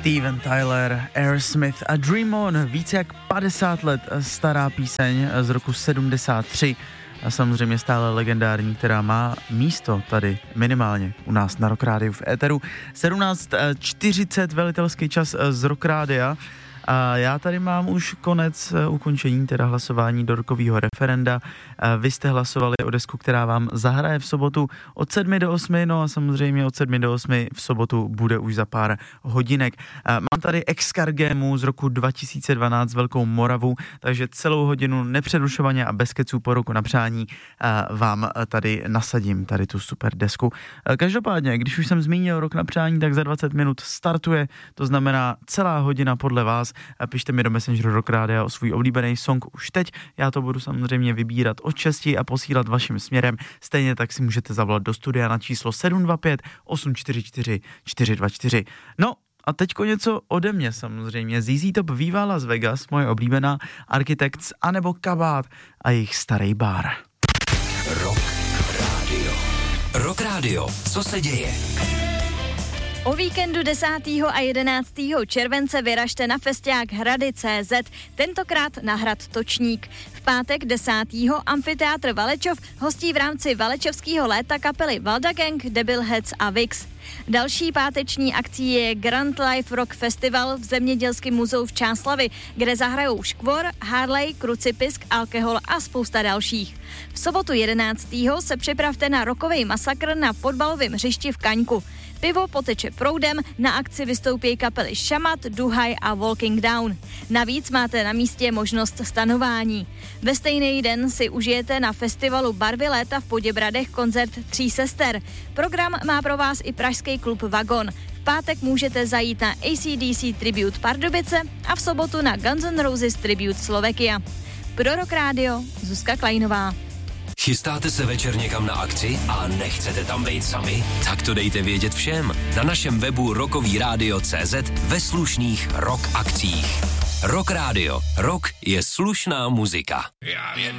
Steven Tyler, Aerosmith a Dream On, více jak 50 let stará píseň z roku 73 a samozřejmě stále legendární, která má místo tady minimálně u nás na Rock Rádiu v éteru. 17:40 velitelský čas z Rock Rádia. A já tady mám už konec ukončení teda hlasování do rokového referenda. Vy jste hlasovali o desku, která vám zahraje v sobotu od 7 do 8, no a samozřejmě od 7 do 8 v sobotu bude už za pár hodinek. Mám tady Excargému z roku 2012 Velkou Moravu, takže celou hodinu nepřerušovaně a bez keců po roku na přání vám tady nasadím tady tu super desku. Každopádně, když už jsem zmínil rok na přání, tak za 20 minut startuje, to znamená celá hodina podle vás. Pište mi do Messengeru Rock Rádia o svůj oblíbený song už teď. Já to budu samozřejmě vybírat od česti a posílat vaším směrem. Stejně tak si můžete zavolat do studia na číslo 725 844 424. No a teďko něco ode mě samozřejmě. ZZ Top, Viva Las Vegas, moje oblíbená, Architects anebo Kabát a jejich starý bar. Rock Radio. Rock Radio, co se děje? O víkendu 10. a 11. července vyražte na festiák Hrady.cz, tentokrát na hrad Točník. V pátek 10. amfiteátr Valečov hostí v rámci Valečovského léta kapely Valda Gang, Debilheads a Vix. Další páteční akcí je Grand Life Rock Festival v Zemědělském muzeu v Čáslavi, kde zahrajou Škvor, Harley, Krucipisk, Alkohol a spousta dalších. V sobotu 11. se připravte na rockový masakr na fotbalovém hřišti v Kaňku. Pivo poteče proudem, na akci vystoupí kapely Šamat, Duhaj a Walking Down. Navíc máte na místě možnost stanování. Ve stejný den si užijete na festivalu Barvy léta v Poděbradech koncert Tří sester. Program má pro vás i pražský klub Vagon. V pátek můžete zajít na AC/DC Tribute Pardubice a v sobotu na Guns N' Roses Tribute Slovakia. Pro Rock Radio Zuzka Klajnová. Chystáte se večer někam na akci a nechcete tam být sami? Tak to dejte vědět všem. Na našem webu rockovyradio.cz ve slušných rock akcích. Rock Radio. Rock je slušná muzika.